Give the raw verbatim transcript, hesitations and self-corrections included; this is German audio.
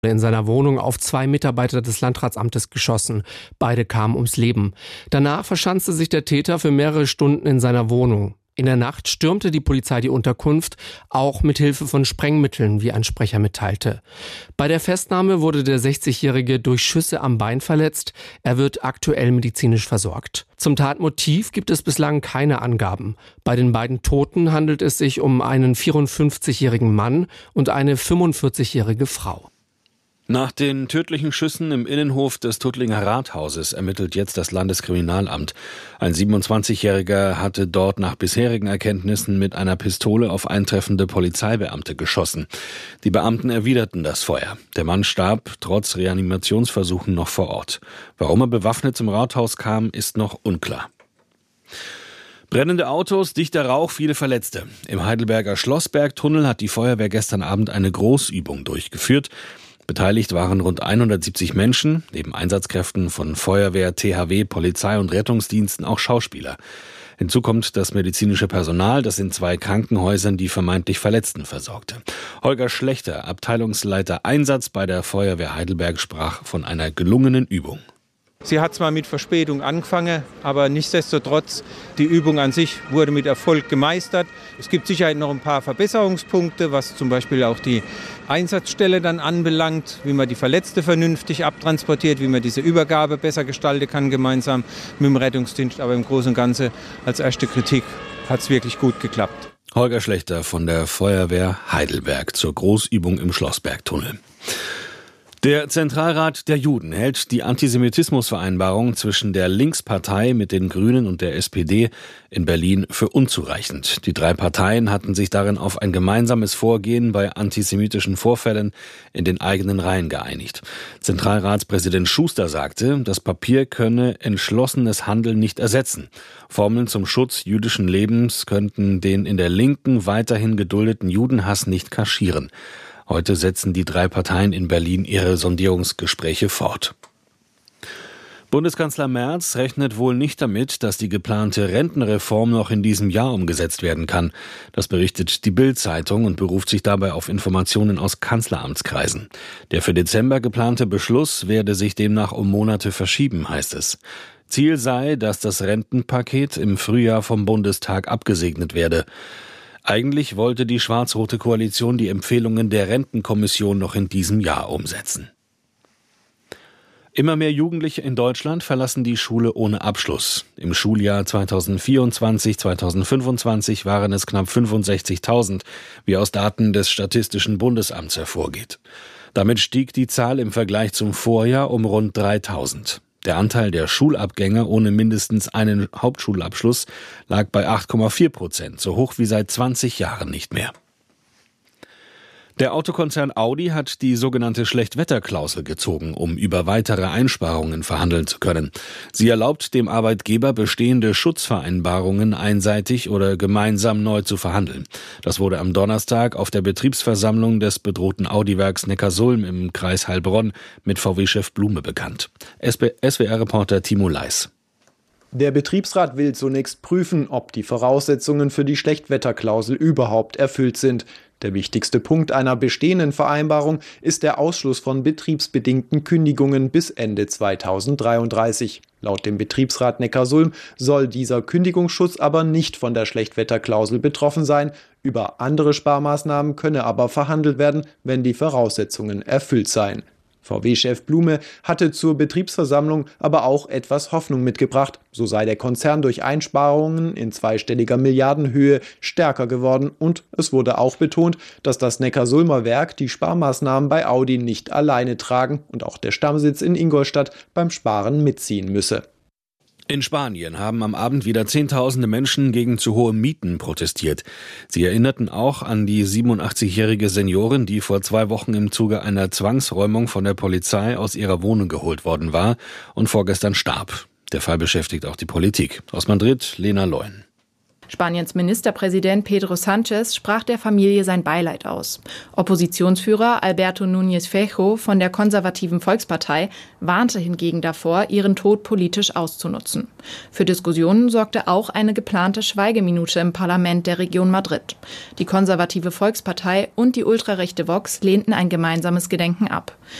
in seiner Wohnung auf zwei Mitarbeiter des Landratsamtes geschossen. Beide kamen ums Leben. Danach verschanzte sich der Täter für mehrere Stunden in seiner Wohnung. In der Nacht stürmte die Polizei die Unterkunft, auch mit Hilfe von Sprengmitteln, wie ein Sprecher mitteilte. Bei der Festnahme wurde der sechzigjährige durch Schüsse am Bein verletzt. Er wird aktuell medizinisch versorgt. Zum Tatmotiv gibt es bislang keine Angaben. Bei den beiden Toten handelt es sich um einen vierundfünfzigjährigen Mann und eine fünfundvierzigjährige Frau. Nach den tödlichen Schüssen im Innenhof des Tuttlinger Rathauses ermittelt jetzt das Landeskriminalamt. Ein siebenundzwanzigjähriger hatte dort nach bisherigen Erkenntnissen mit einer Pistole auf eintreffende Polizeibeamte geschossen. Die Beamten erwiderten das Feuer. Der Mann starb trotz Reanimationsversuchen noch vor Ort. Warum er bewaffnet zum Rathaus kam, ist noch unklar. Brennende Autos, dichter Rauch, viele Verletzte. Im Heidelberger Schlossbergtunnel hat die Feuerwehr gestern Abend eine Großübung durchgeführt. Beteiligt waren rund hundertsiebzig Menschen, neben Einsatzkräften von Feuerwehr, T H W, Polizei und Rettungsdiensten auch Schauspieler. Hinzu kommt das medizinische Personal, das in zwei Krankenhäusern die vermeintlich Verletzten versorgte. Holger Schlechter, Abteilungsleiter Einsatz bei der Feuerwehr Heidelberg, sprach von einer gelungenen Übung. Sie hat zwar mit Verspätung angefangen, aber nichtsdestotrotz, die Übung an sich wurde mit Erfolg gemeistert. Es gibt sicher noch ein paar Verbesserungspunkte, was zum Beispiel auch die Einsatzstelle dann anbelangt, wie man die Verletzte vernünftig abtransportiert, wie man diese Übergabe besser gestalten kann, gemeinsam mit dem Rettungsdienst. Aber im Großen und Ganzen als erste Kritik hat es wirklich gut geklappt. Holger Schlechter von der Feuerwehr Heidelberg zur Großübung im Schlossbergtunnel. Der Zentralrat der Juden hält die Antisemitismusvereinbarung zwischen der Linkspartei mit den Grünen und der S P D in Berlin für unzureichend. Die drei Parteien hatten sich darin auf ein gemeinsames Vorgehen bei antisemitischen Vorfällen in den eigenen Reihen geeinigt. Zentralratspräsident Schuster sagte, das Papier könne entschlossenes Handeln nicht ersetzen. Formeln zum Schutz jüdischen Lebens könnten den in der Linken weiterhin geduldeten Judenhass nicht kaschieren. Heute setzen die drei Parteien in Berlin ihre Sondierungsgespräche fort. Bundeskanzler Merz rechnet wohl nicht damit, dass die geplante Rentenreform noch in diesem Jahr umgesetzt werden kann. Das berichtet die Bild-Zeitung und beruft sich dabei auf Informationen aus Kanzleramtskreisen. Der für Dezember geplante Beschluss werde sich demnach um Monate verschieben, heißt es. Ziel sei, dass das Rentenpaket im Frühjahr vom Bundestag abgesegnet werde. Eigentlich wollte die schwarz-rote Koalition die Empfehlungen der Rentenkommission noch in diesem Jahr umsetzen. Immer mehr Jugendliche in Deutschland verlassen die Schule ohne Abschluss. Im Schuljahr zweitausendvierundzwanzig zweitausendfünfundzwanzig waren es knapp fünfundsechzigtausend, wie aus Daten des Statistischen Bundesamts hervorgeht. Damit stieg die Zahl im Vergleich zum Vorjahr um rund dreitausend. Der Anteil der Schulabgänger ohne mindestens einen Hauptschulabschluss lag bei acht Komma vier Prozent, so hoch wie seit zwanzig Jahren nicht mehr. Der Autokonzern Audi hat die sogenannte Schlechtwetterklausel gezogen, um über weitere Einsparungen verhandeln zu können. Sie erlaubt dem Arbeitgeber, bestehende Schutzvereinbarungen einseitig oder gemeinsam neu zu verhandeln. Das wurde am Donnerstag auf der Betriebsversammlung des bedrohten Audi-Werks Neckarsulm im Kreis Heilbronn mit V W-Chef Blume bekannt. S W R-Reporter Timo Leis. Der Betriebsrat will zunächst prüfen, ob die Voraussetzungen für die Schlechtwetterklausel überhaupt erfüllt sind. Der wichtigste Punkt einer bestehenden Vereinbarung ist der Ausschluss von betriebsbedingten Kündigungen bis Ende zweitausenddreiunddreißig. Laut dem Betriebsrat Neckarsulm soll dieser Kündigungsschutz aber nicht von der Schlechtwetterklausel betroffen sein. Über andere Sparmaßnahmen könne aber verhandelt werden, wenn die Voraussetzungen erfüllt seien. V W-Chef Blume hatte zur Betriebsversammlung aber auch etwas Hoffnung mitgebracht. So sei der Konzern durch Einsparungen in zweistelliger Milliardenhöhe stärker geworden und es wurde auch betont, dass das Neckarsulmer Werk die Sparmaßnahmen bei Audi nicht alleine tragen und auch der Stammsitz in Ingolstadt beim Sparen mitziehen müsse. In Spanien haben am Abend wieder Zehntausende Menschen gegen zu hohe Mieten protestiert. Sie erinnerten auch an die siebenundachtzigjährige Seniorin, die vor zwei Wochen im Zuge einer Zwangsräumung von der Polizei aus ihrer Wohnung geholt worden war und vorgestern starb. Der Fall beschäftigt auch die Politik. Aus Madrid, Lena Leuen. Spaniens Ministerpräsident Pedro Sánchez sprach der Familie sein Beileid aus. Oppositionsführer Alberto Núñez Feijóo von der konservativen Volkspartei warnte hingegen davor, ihren Tod politisch auszunutzen. Für Diskussionen sorgte auch eine geplante Schweigeminute im Parlament der Region Madrid. Die konservative Volkspartei und die ultrarechte Vox lehnten ein gemeinsames Gedenken ab.